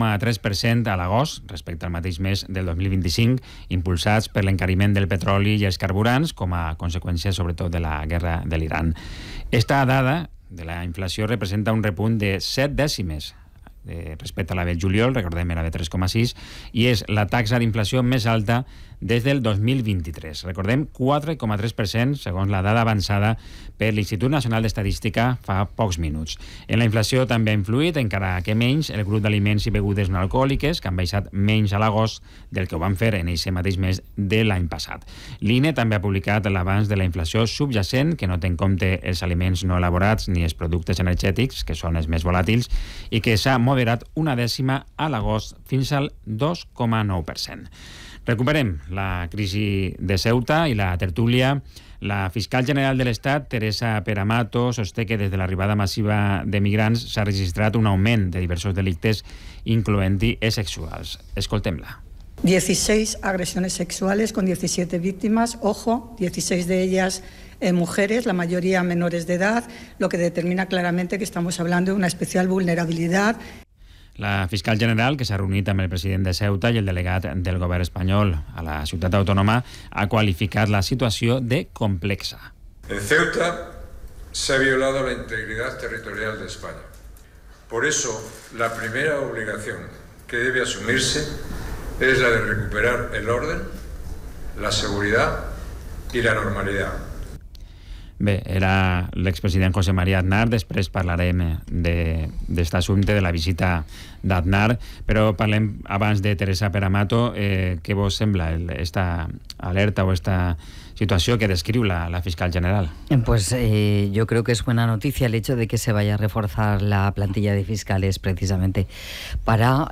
4,3% a l'agost, respecte al mateix mes del 2025, impulsats per l'encariment del petroli i els carburants, com a conseqüència sobretot de la guerra de l'Iran. Esta dada de la inflació representa un repunt de 7 dècimes respecte a la del juliol, recordem era de 3,6, i és la taxa d'inflació més alta des del 2023. Recordem, 4,3% segons la dada avançada per l'Institut Nacional d'Estadística fa pocs minuts. En la inflació també ha influït, encara que menys, el grup d'aliments i begudes no alcohòliques, que han baixat menys a l'agost del que ho van fer en aquest mateix mes de l'any passat. L'INE també ha publicat l'avanç de la inflació subjacent, que no té en compte els aliments no elaborats ni els productes energètics, que són els més volàtils, i que s'ha moderat una dècima a l'agost fins al 2,9%. Recuperem la crisi de Ceuta i la tertúlia. La fiscal general de l'Estat, Teresa Peramato, sosté que des de l'arribada massiva de migrants s'ha registrat un augment de diversos delictes, incloent-hi els sexuals. Escoltem-la. 16 agresiones sexuales con 17 víctimas, ojo, 16 de ellas mujeres, la mayoría menores de edad, lo que determina claramente que estamos hablando de una especial vulnerabilidad. La fiscal general, que s'ha reunit amb el president de Ceuta i el delegat del govern espanyol a la ciutat autònoma, ha qualificat la situació de complexa. En Ceuta se ha violado la integridad territorial de España. Por eso, la primera obligación que debe asumirse es la de recuperar el orden, la seguridad y la normalidad. Bé, era l'expresident José María Aznar. Després parlarem d'aquest assumpte, de la visita d'Aznar, però parlem abans de Teresa Peramato. Què vos sembla esta alerta o esta situació que descriu la fiscal general? Pues yo creo que es buena noticia el hecho de que se vaya a reforzar la plantilla de fiscales precisamente para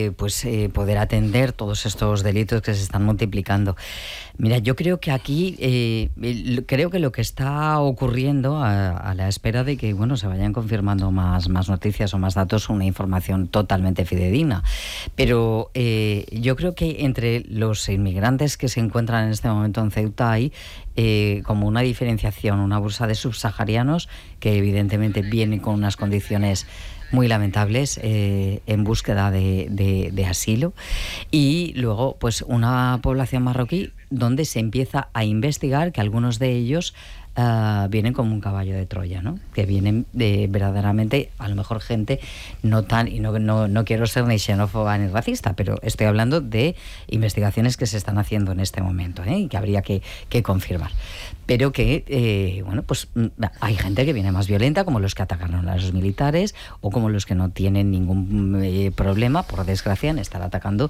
poder atender todos estos delitos que se están multiplicando. Mira, yo creo que aquí creo que lo que está ocurriendo a la espera de que se vayan confirmando más noticias o más datos, una información totalmente fidedigna, pero yo creo que entre los inmigrantes que se encuentran en este momento en Ceuta hay como una diferenciación, una bolsa de subsaharianos que evidentemente vienen con unas condiciones muy lamentables en búsqueda de asilo, y luego pues una población marroquí donde se empieza a investigar que algunos de ellos vienen como un caballo de Troya, ¿no? Que vienen de verdaderamente, a lo mejor gente no tan, y no quiero ser ni xenófoba ni racista, pero estoy hablando de investigaciones que se están haciendo en este momento, y que habría que confirmar. Pero que, pues hay gente que viene más violenta, como los que atacaron a los militares, o como los que no tienen ningún problema, por desgracia, en estar atacando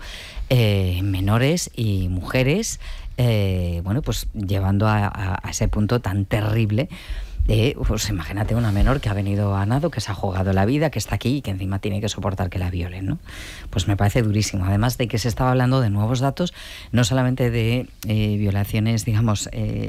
menores y mujeres, pues llevando a ese punto tan terrible. Pues imagínate una menor que ha venido a nado, que se ha jugado la vida, que está aquí y que encima tiene que soportar que la violen, ¿no? Pues me parece durísimo. Además de que se estaba hablando de nuevos datos, no solamente de violaciones, digamos,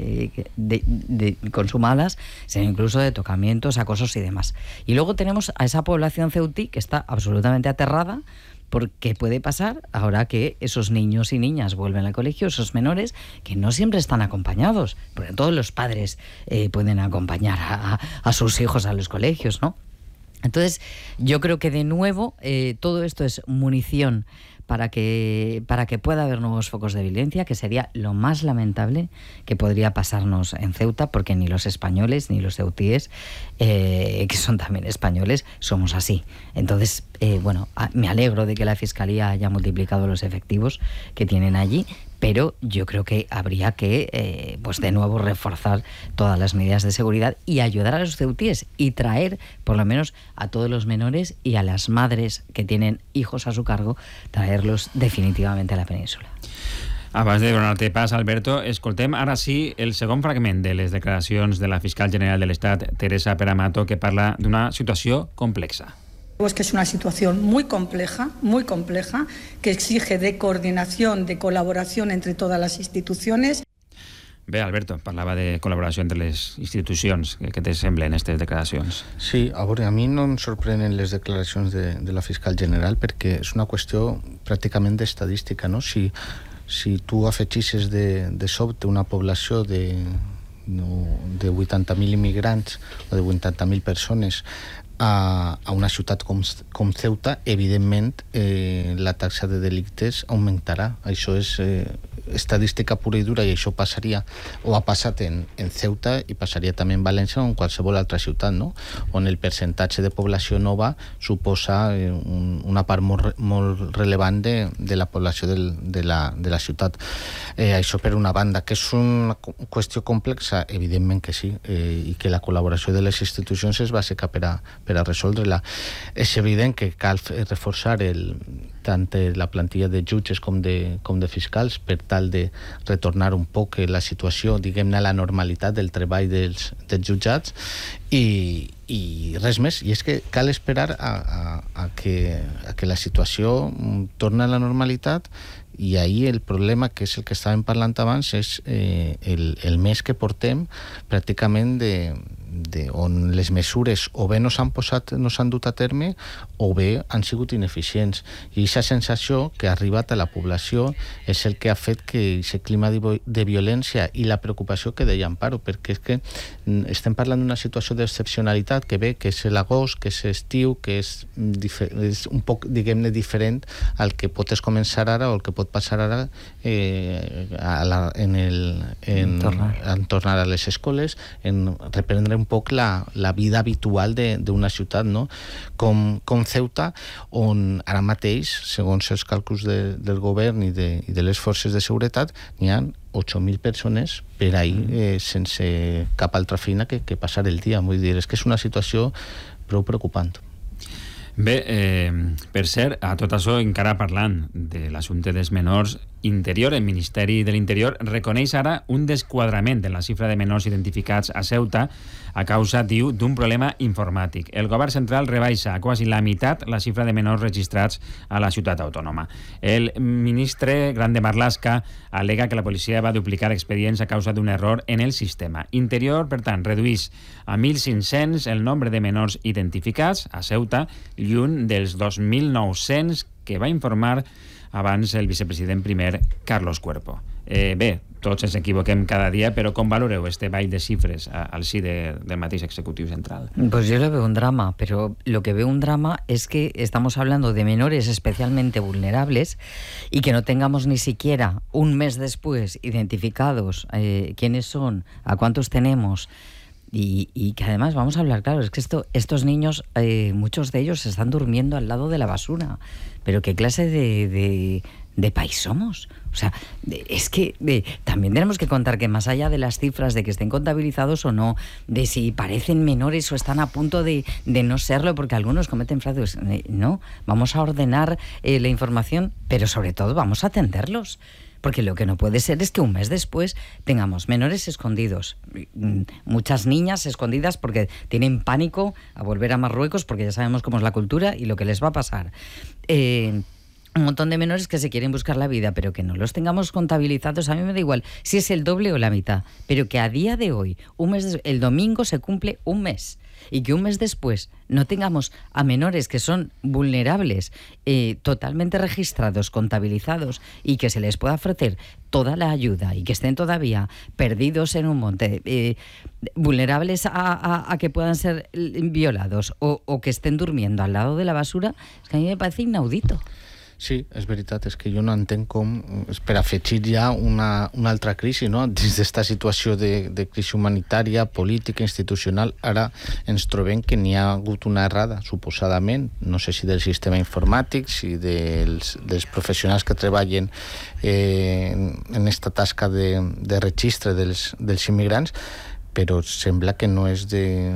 consumadas, sino incluso de tocamientos, acosos y demás. Y luego tenemos a esa población ceutí que está absolutamente aterrada, porque puede pasar ahora que esos niños y niñas vuelven al colegio, esos menores que no siempre están acompañados, porque todos los padres pueden acompañar a sus hijos a los colegios, ¿no? Entonces, yo creo que de nuevo todo esto es munición para que pueda haber nuevos focos de violencia, que sería lo más lamentable que podría pasarnos en Ceuta, porque ni los españoles ni los ceutíes, que son también españoles, somos así. Entonces, me alegro de que la Fiscalía haya multiplicado los efectivos que tienen allí, pero yo creo que habría que, de nuevo, reforzar todas las medidas de seguridad y ayudar a los ceutíes y traer, por lo menos, a todos los menores y a las madres que tienen hijos a su cargo, traerlos definitivamente a la península. Abans de donar-te pas, Alberto, escoltem ara sí el segon fragment de les declaracions de la fiscal general de l'Estat, Teresa Peramato, que parla d'una situació complexa. Es que es una situación muy compleja, que exige de coordinación, de colaboración entre todas las instituciones. Bé, Alberto, parlava de col·laboració entre les institucions. Què te semblen aquestes declaracions? Sí, a veure, a mi no em sorprenen les declaracions de la fiscal general, perquè és una qüestió pràcticament d'estadística, no? Si tu afegisses de sobte una població de 80.000 immigrants o de 80.000 persones a una ciutat com Ceuta, evidentment la taxa de delictes augmentarà. Això és estadística pura i dura, i això passaria, o ha passat en Ceuta, i passaria també en València o en qualsevol altra ciutat, no? On el percentatge de població nova suposa una part molt relevant de la població de la ciutat. Això per una banda. Que és una qüestió complexa? Evidentment que sí, i que la col·laboració de les institucions és bàsica per a resoldre-la. És evident que cal reforçar tant la plantilla de jutges com de fiscals per tal de retornar un poc la situació, diguem-ne, a la normalitat del treball dels jutjats, i res més. I és que cal esperar a que la situació torni a la normalitat. I ahir el problema, que és el que estàvem parlant abans, és el mes que portem pràcticament on les mesures o bé no s'han dut a terme o bé han sigut ineficients. I aquesta sensació que ha arribat a la població és el que ha fet que aquest clima de violència i la preocupació que deia Amparo, perquè és que estem parlant d'una situació d'excepcionalitat que ve, que és l'agost, que és estiu, que és un poc, diguem-ne, diferent al que pot començar ara o el que pot passar ara en tornar a les escoles, en reprendre un poc la vida habitual d'una ciutat, no? Com Ceuta, on ara mateix, segons els càlculs del govern i de les forces de seguretat, n'hi ha 8.000 persones per ahir sense cap altra feina que passar el dia. Vull dir, és que és una situació prou preocupant. Bé, per cert, a tot això, encara parlant de l'assumpte dels menors, Interior, el Ministeri de l'Interior, reconeix ara un desquadrament en la xifra de menors identificats a Ceuta a causa, diu, d'un problema informàtic. El govern central rebaixa a quasi la meitat la xifra de menors registrats a la ciutat autònoma. El ministre Grande Marlaska al·lega que la policia va duplicar expedients a causa d'un error en el sistema. Interior, per tant, redueix a 1.500 el nombre de menors identificats a Ceuta, lluny dels 2.900 que va informar abans el vicepresident primer, Carlos Cuerpo. Bé, tots ens equivoquem cada dia, però com valoreu este ball de xifres al si del mateix executiu central? Pues yo le veo un drama, pero lo que veo un drama es que estamos hablando de menores especialmente vulnerables y que no tengamos ni siquiera un mes después identificados quiénes son, a cuántos tenemos. Y que además, vamos a hablar claro, es que estos niños, muchos de ellos están durmiendo al lado de la basura. Pero ¿qué clase de país somos? O sea, es que también tenemos que contar que más allá de las cifras de que estén contabilizados o no, de si parecen menores o están a punto de no serlo, porque algunos cometen fraudes, no, vamos a ordenar la información, pero sobre todo vamos a atenderlos. Porque lo que no puede ser es que un mes después tengamos menores escondidos, muchas niñas escondidas porque tienen pánico a volver a Marruecos, porque ya sabemos cómo es la cultura y lo que les va a pasar. Un montón de menores que se quieren buscar la vida, pero que no los tengamos contabilizados. A mí me da igual si es el doble o la mitad, pero que a día de hoy, el domingo se cumple un mes, y que un mes después no tengamos a menores que son vulnerables, totalmente registrados, contabilizados, y que se les pueda ofrecer toda la ayuda y que estén todavía perdidos en un monte, vulnerables a que puedan ser violados o que estén durmiendo al lado de la basura, es que a mí me parece inaudito. Sí, és veritat, és que jo no entenc com, per afegir ja una altra crisi, no? Dins d'esta situació de crisi humanitària, política, institucional, ara ens trobem que n'hi ha hagut una errada, suposadament, no sé si del sistema informàtic, si dels professionals que treballen en aquesta tasca de registre dels immigrants, però sembla que no és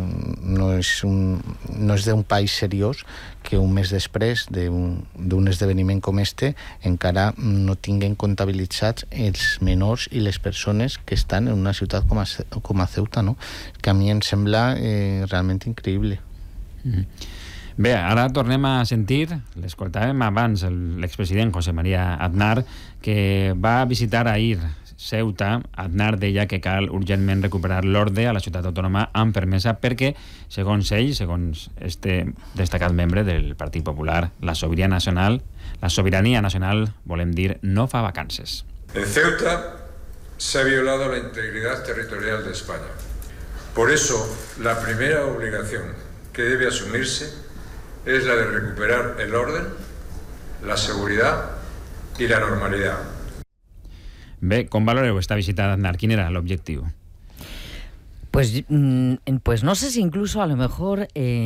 d'un país seriós que un mes després d'un esdeveniment com este encara no tinguen comptabilitzats els menors i les persones que estan en una ciutat com a Ceuta, no? Que a mi em sembla realment increïble. Bé, ara tornem a sentir, l'escoltàvem abans, l'expresident José María Aznar, que va visitar ahir Ceuta. Aznar deia que cal urgentment recuperar l'ordre a la ciutat autònoma amb permesa perquè, segons ell, segons este destacat membre del Partit Popular, la sobirania nacional, volem dir, no fa vacances. En Ceuta se ha violado la integridad territorial de España. Por eso, la primera obligación que que debe asumirse es la de recuperar el orden, la seguridad y la normalidad. Bé, com valoreu esta visita d'Aznar? Quin era l'objectiu? Pues no sé si incluso a lo mejor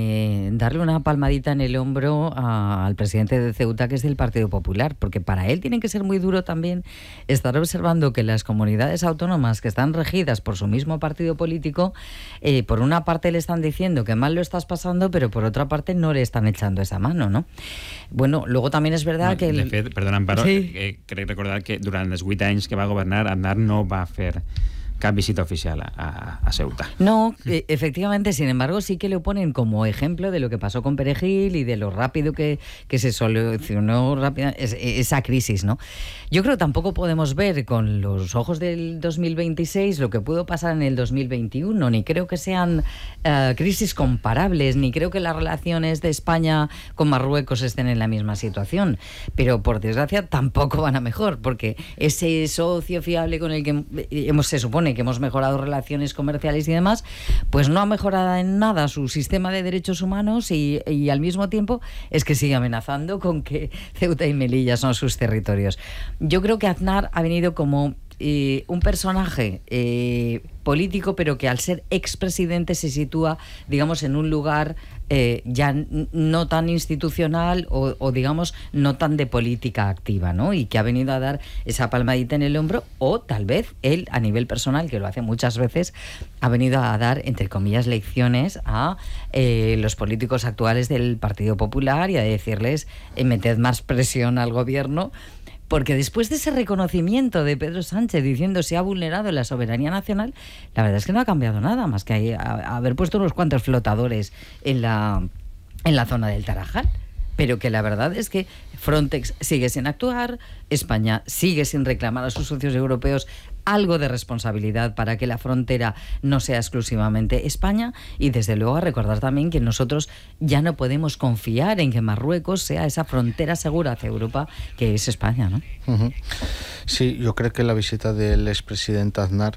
darle una palmadita en el hombro al presidente de Ceuta, que es del Partido Popular, porque para él tiene que ser muy duro también estar observando que las comunidades autónomas que están regidas por su mismo partido político, por una parte le están diciendo que mal lo estás pasando, pero por otra parte no le están echando esa mano, ¿no? Bueno, luego también es verdad que... De fet, perdona, Amparo, sí. Crec recordar que durant els 8 anys que va governar, Aznar no va fer cap visita oficial a Ceuta. No, efectivamente, sin embargo, sí que lo ponen como ejemplo de lo que pasó con Perejil y de lo rápido que se solucionó esa crisis, ¿no? Yo creo que tampoco podemos ver con los ojos del 2026 lo que pudo pasar en el 2021, ni creo que sean crisis comparables, ni creo que las relaciones de España con Marruecos estén en la misma situación, pero por desgracia tampoco van a mejor, porque ese socio fiable con el que se supone que hemos mejorado relaciones comerciales y demás, pues no ha mejorado en nada su sistema de derechos humanos y al mismo tiempo es que sigue amenazando con que Ceuta y Melilla son sus territorios. Yo creo que Aznar ha venido como un personaje político, pero que al ser expresidente se sitúa, digamos, en un lugar ya no tan institucional o digamos no tan de política activa, ¿no? Y que ha venido a dar esa palmadita en el hombro, o tal vez él a nivel personal, que lo hace muchas veces, ha venido a dar, entre comillas, lecciones a los políticos actuales del Partido Popular y a decirles meted más presión al gobierno. Porque después de ese reconocimiento de Pedro Sánchez diciendo se ha vulnerado la soberanía nacional, la verdad es que no ha cambiado nada, más que haber puesto unos cuantos flotadores en la zona del Tarajal. Pero que la verdad es que Frontex sigue sin actuar, España sigue sin reclamar a sus socios europeos algo de responsabilidad para que la frontera no sea exclusivamente España, y desde luego a recordar también que nosotros ya no podemos confiar en que Marruecos sea esa frontera segura hacia Europa que es España, ¿no? Sí, jo crec que la visita de l'expresident Aznar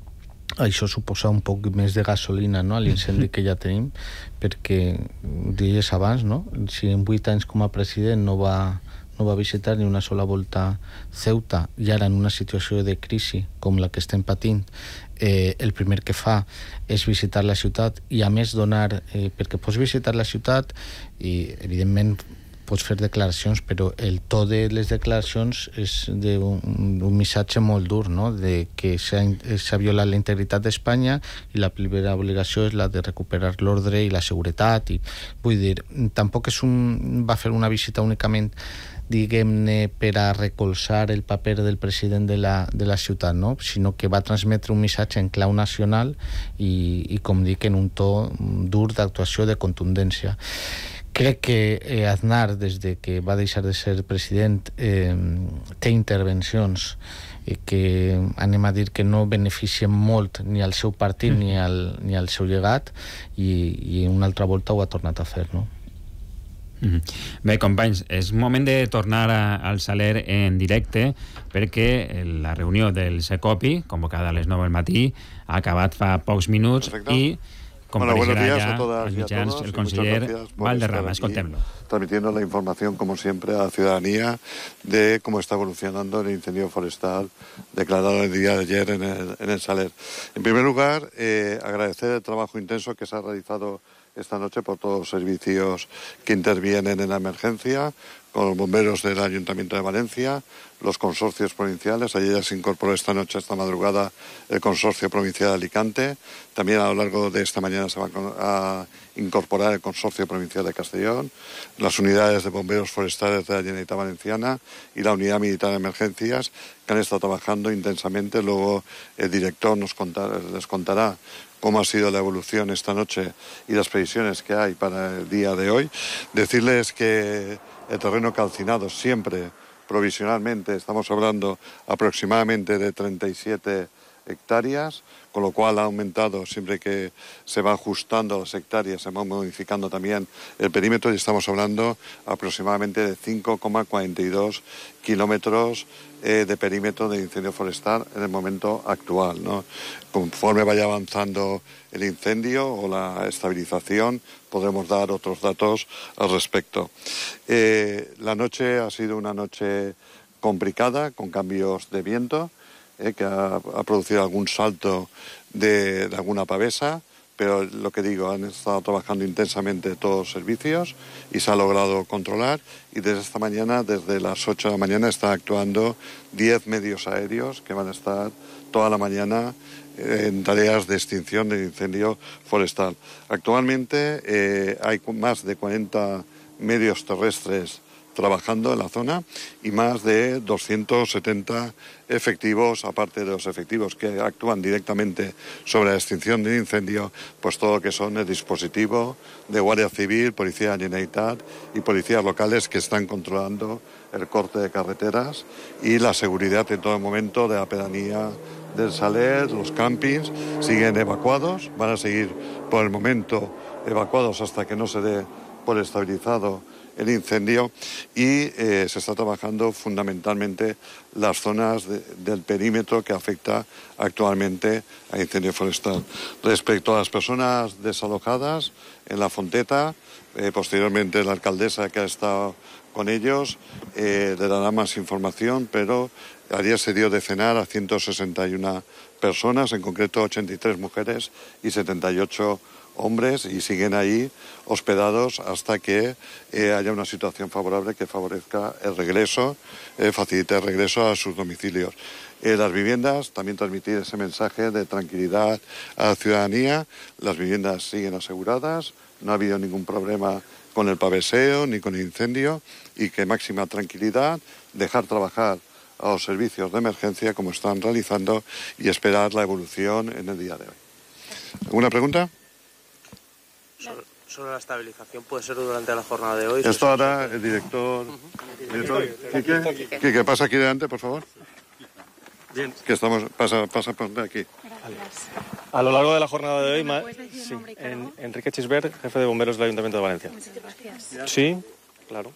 això suposa un poc més de gasolina, no?, a l'incendi que ja tenim, perquè deies abans, no?, si en 8 anys com a president no va visitar ni una sola volta Ceuta, i ara en una situació de crisi com la que estem patint, el primer que fa és visitar la ciutat, i a més donar, perquè pots visitar la ciutat i evidentment pots fer declaracions, però el to de les declaracions és d'un missatge molt dur, no?, de que s'ha violat la integritat d'Espanya i la primera obligació és la de recuperar l'ordre i la seguretat. I vull dir, tampoc va fer una visita únicament, diguem-ne, per a recolzar el paper del president de la ciutat, no?, sinó que va transmetre un missatge en clau nacional i com dic, en un to dur d'actuació, de contundència. Crec que Aznar, des que va deixar de ser president, té intervencions que anem a dir que no beneficien molt ni al seu partit ni al seu llegat, i una altra volta ho ha tornat a fer, no? Bé, companys, és moment de tornar al Saler en directe, perquè la reunió del Secopi, convocada a les 9 del matí, ha acabat fa pocs minuts. Perfecte. I compareixerà ja el conseller Valderrama. Escoltem-lo. Transmitiendo la información, como siempre, a la ciudadanía de cómo está evolucionando el incendio forestal declarado el día de ayer en el Saler. En primer lugar, agradecer el trabajo intenso que se ha realizado esta noche por todos los servicios que intervienen en la emergencia, con los bomberos del Ayuntamiento de Valencia, los consorcios provinciales. Ayer ya se incorporó esta madrugada, el Consorcio Provincial de Alicante. También a lo largo de esta mañana se va a incorporar el Consorcio Provincial de Castellón, las unidades de bomberos forestales de la Generalitat Valenciana y la Unidad Militar de Emergencias, que han estado trabajando intensamente. Luego el director les contará cómo ha sido la evolución esta noche y las previsiones que hay para el día de hoy. Decirles que el terreno calcinado siempre, provisionalmente, estamos hablando aproximadamente de 37 hectáreas, con lo cual ha aumentado, siempre que se va ajustando las hectáreas, se va modificando también el perímetro, y estamos hablando aproximadamente de 5,42 kilómetros de perímetro de incendio forestal en el momento actual, ¿no? Conforme vaya avanzando el incendio o la estabilización, podremos dar otros datos al respecto. La noche ha sido una noche complicada, con cambios de viento, que ha producido algún salto de alguna pavesa, pero lo que digo, han estado trabajando intensamente todos los servicios y se ha logrado controlar, y desde esta mañana, desde las 8 de la mañana, están actuando 10 medios aéreos que van a estar toda la mañana en tareas de extinción del incendio forestal. Actualmente hay más de 40 medios terrestres trabajando en la zona y más de 270 efectivos, aparte de los efectivos que actúan directamente sobre la extinción del incendio, pues todo lo que son el dispositivo de Guardia Civil, Policía de la Generalitat y policías locales que están controlando el corte de carreteras y la seguridad en todo momento de la pedanía del Saler. Los campings siguen evacuados, van a seguir por el momento evacuados hasta que no se dé por estabilizado el incendio, y se está trabajando fundamentalmente las zonas del perímetro que afecta actualmente a incendio forestal. Respecto a las personas desalojadas en La Fonteta, posteriormente la alcaldesa que ha estado con ellos le dará más información, pero ayer se dio de cenar a 161 personas, en concreto 83 mujeres y 78 hombres, y siguen ahí hospedados hasta que haya una situación favorable que favorezca el regreso, facilite el regreso a sus domicilios. Las viviendas, también transmitir ese mensaje de tranquilidad a la ciudadanía. Las viviendas siguen aseguradas, no ha habido ningún problema con el paveseo ni con el incendio, y que máxima tranquilidad, dejar trabajar a los servicios de emergencia como están realizando y esperar la evolución en el día de hoy. ¿Alguna pregunta? Sobre la estabilización, ¿puede ser durante la jornada de hoy? Esto ahora el director... ¿Qué pasa aquí delante, por favor? Bien. Que estamos... Pasa por aquí. Gracias. A lo largo de la jornada de hoy... Enrique Chisbert, jefe de bomberos del Ayuntamiento de Valencia. Muchas gracias. Sí, claro.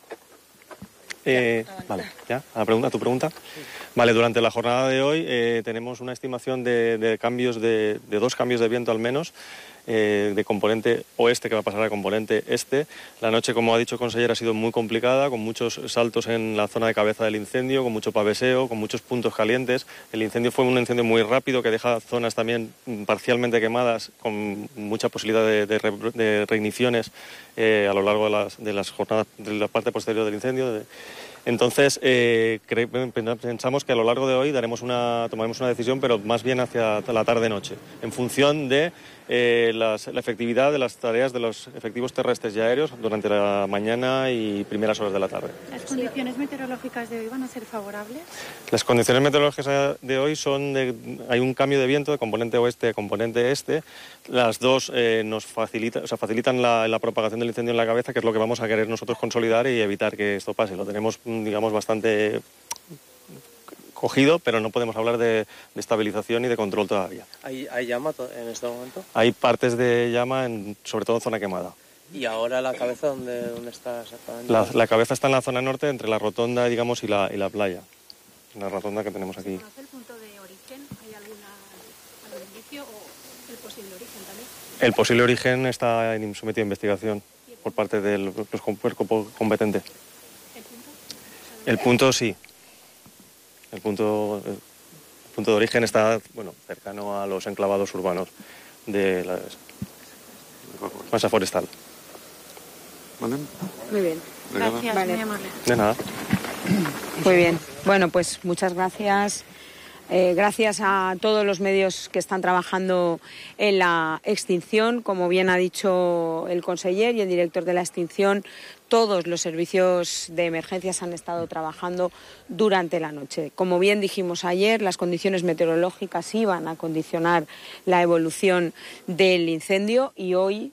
Vale, ¿ya? ¿A tu pregunta? Vale, durante la jornada de hoy tenemos una estimación de cambios de 2 cambios de viento al menos, de componente oeste que va a pasar a componente este. La noche, como ha dicho el conseller, ha sido muy complicada, con muchos saltos en la zona de cabeza del incendio, con mucho paveseo, con muchos puntos calientes. El incendio fue un incendio muy rápido que deja zonas también parcialmente quemadas, con mucha posibilidad de reigniciones a lo largo de las jornadas de la parte posterior del incendio. Entonces, pensamos que a lo largo de hoy tomaremos una decisión, pero más bien hacia la tarde-noche, en función de la efectividad de las tareas de los efectivos terrestres y aéreos durante la mañana y primeras horas de la tarde. ¿Las condiciones meteorológicas de hoy van a ser favorables? Las condiciones meteorológicas de hoy hay un cambio de viento de componente oeste a componente este. Las dos nos facilitan la propagación del incendio en la cabeza, que es lo que vamos a querer nosotros consolidar y evitar que esto pase. Lo tenemos, digamos, bastante cogido, pero no podemos hablar de estabilización y de control todavía. ¿Hay llama en este momento? Hay partes de llama, sobre todo en zona quemada. ¿Y ahora la cabeza dónde está exactamente? La cabeza está en la zona norte, entre la rotonda, digamos, y la playa. La rotonda que tenemos aquí. ¿Se conoce el punto de origen? ¿Hay algún indicio o el posible origen también? El posible origen está sometido a investigación por parte del cuerpo competente. ¿El punto? Sí. El punto de origen está, cercano a los enclavados urbanos de la masa forestal. ¿Vale? Muy bien. Gracias, Vale. muy amable. De nada. Muy bien. Bueno, pues muchas gracias. Gracias a todos los medios que están trabajando en la extinción. Como bien ha dicho el conseller y el director de la extinción, todos los servicios de emergencias han estado trabajando durante la noche. Como bien dijimos ayer, las condiciones meteorológicas iban a condicionar la evolución del incendio y hoy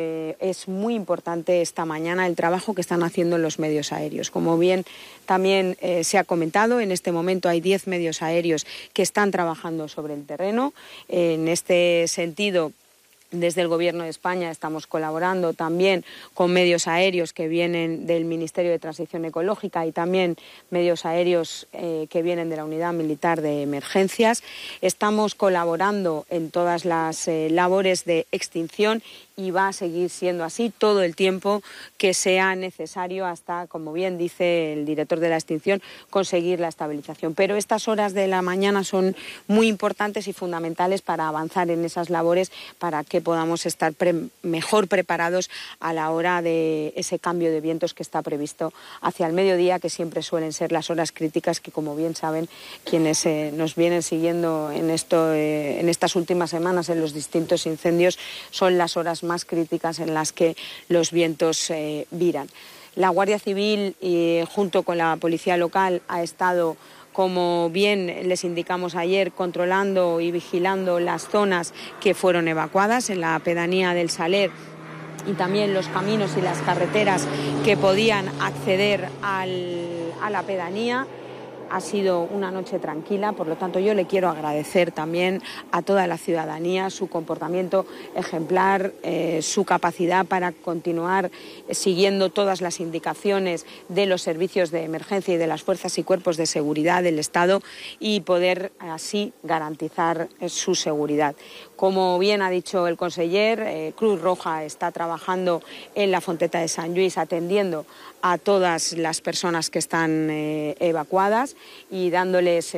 es muy importante esta mañana el trabajo que están haciendo los medios aéreos. Como bien también se ha comentado, en este momento hay 10 medios aéreos que están trabajando sobre el terreno. En este sentido, desde el Gobierno de España estamos colaborando también con medios aéreos que vienen del Ministerio de Transición Ecológica y también medios aéreos que vienen de la Unidad Militar de Emergencias. Estamos colaborando en todas las labores de extinción y va a seguir siendo así todo el tiempo que sea necesario hasta, como bien dice el director de la extinción, conseguir la estabilización. Pero estas horas de la mañana son muy importantes y fundamentales para avanzar en esas labores, para que podamos estar mejor preparados a la hora de ese cambio de vientos que está previsto hacia el mediodía, que siempre suelen ser las horas críticas que, como bien saben quienes nos vienen siguiendo en estas últimas semanas en los distintos incendios, son las horas más críticas en las que los vientos viran. La Guardia Civil, junto con la Policía Local, ha estado, como bien les indicamos ayer, controlando y vigilando las zonas que fueron evacuadas en la pedanía del Saler y también los caminos y las carreteras que podían acceder a la pedanía. Ha sido una noche tranquila, por lo tanto yo le quiero agradecer también a toda la ciudadanía su comportamiento ejemplar, su capacidad para continuar siguiendo todas las indicaciones de los servicios de emergencia y de las fuerzas y cuerpos de seguridad del Estado y poder así garantizar su seguridad. Como bien ha dicho el conseller, Cruz Roja está trabajando en la Fonteta de Sant Lluís atendiendo a todas las personas que están evacuadas y dándoles,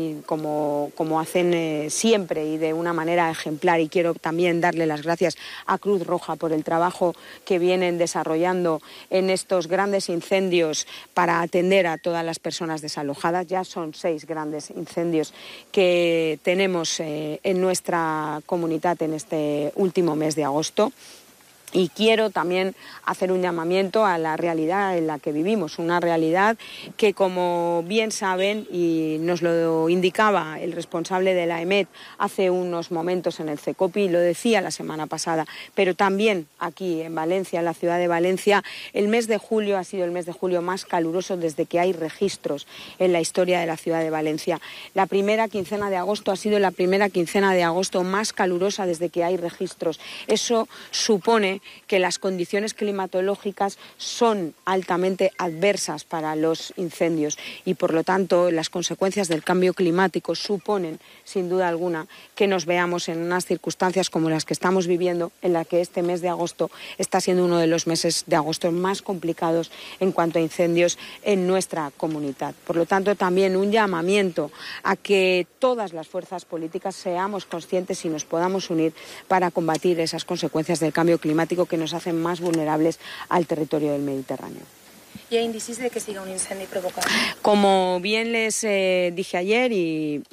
como hacen siempre y de una manera ejemplar. Y quiero también darle las gracias a Cruz Roja por el trabajo que vienen desarrollando en estos grandes incendios para atender a todas las personas desalojadas. Ya son 6 grandes incendios que tenemos en nuestra comunidad en este último mes de agosto. Y quiero también hacer un llamamiento a la realidad en la que vivimos, una realidad que, como bien saben, y nos lo indicaba el responsable de la EMET hace unos momentos en el CECOPI, lo decía la semana pasada, pero también aquí en Valencia, en la ciudad de Valencia, el mes de julio ha sido el mes de julio más caluroso desde que hay registros en la historia de la ciudad de Valencia. La primera quincena de agosto ha sido la primera quincena de agosto más calurosa desde que hay registros. Eso supone que las condiciones climatológicas son altamente adversas para los incendios y, por lo tanto, las consecuencias del cambio climático suponen, sin duda alguna, que nos veamos en unas circunstancias como las que estamos viviendo, en la que este mes de agosto está siendo uno de los meses de agosto más complicados en cuanto a incendios en nuestra comunidad. Por lo tanto, también un llamamiento a que todas las fuerzas políticas seamos conscientes y nos podamos unir para combatir esas consecuencias del cambio climático que nos hacen más vulnerables al territorio del Mediterráneo. ¿Y hay indicios de que siga un incendio provocado? Como bien les dije ayer y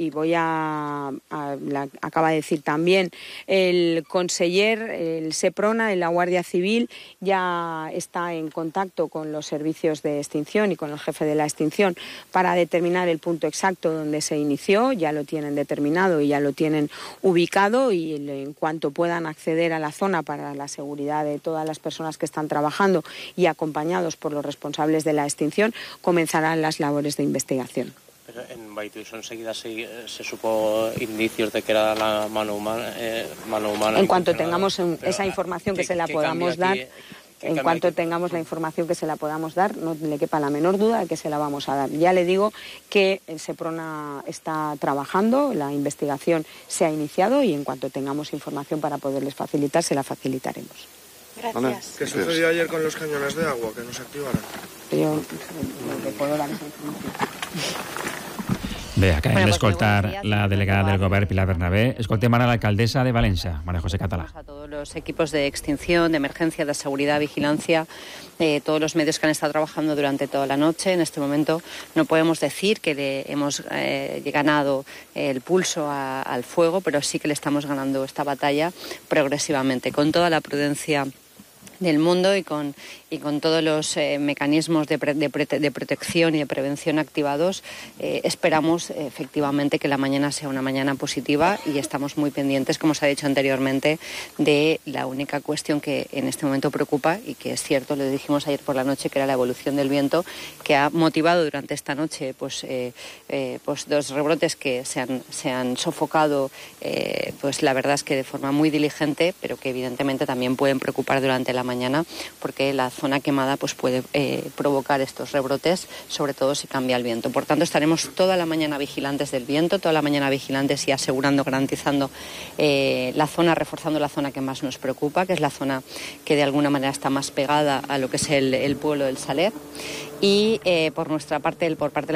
acaba de decir también el conseller, el SEPRONA, la Guardia Civil, ya está en contacto con los servicios de extinción y con el jefe de la extinción para determinar el punto exacto donde se inició. Ya lo tienen determinado y ya lo tienen ubicado, y en cuanto puedan acceder a la zona para la seguridad de todas las personas que están trabajando y acompañados por los responsables de la extinción, comenzarán las labores de investigación. Pero en Baituso enseguida se supo indicios de que era la mano humana. En cuanto tengamos esa información que se la podamos dar, en cuanto tengamos la información que se la podamos dar, no le quepa la menor duda de que se la vamos a dar. Ya le digo que el SEPRONA está trabajando, la investigación se ha iniciado y en cuanto tengamos información para poderles facilitar, se la facilitaremos. Gracias. ¿Qué sucedió ayer con los cañones de agua que no se activaron? Yo le puedo dar esa información. Bé, acabem d'escoltar la delegada del Govern, Pilar Bernabé. Escoltem ara l'alcaldessa de València, María José Català. A todos los equipos de extinción, de emergencia, de seguridad, vigilancia, todos los medios que han estado trabajando durante toda la noche. En este momento no podemos decir que le hemos ganado el pulso al fuego, pero sí que le estamos ganando esta batalla progresivamente, con toda la prudencia del mundo y con todos los mecanismos de protección y de prevención activados, esperamos efectivamente que la mañana sea una mañana positiva y estamos muy pendientes, como se ha dicho anteriormente, de la única cuestión que en este momento preocupa y que es cierto, lo dijimos ayer por la noche, que era la evolución del viento, que ha motivado durante esta noche pues dos rebrotes que se han sofocado, pues la verdad es que de forma muy diligente, pero que evidentemente también pueden preocupar durante la mañana, porque la zona quemada pues puede provocar estos rebrotes, sobre todo si cambia el viento. Por tanto, estaremos toda la mañana vigilantes del viento, toda la mañana vigilantes y asegurando, garantizando la zona, reforzando la zona que más nos preocupa, que es la zona que de alguna manera está más pegada a lo que es el pueblo del Saler. Y por nuestra parte, por parte de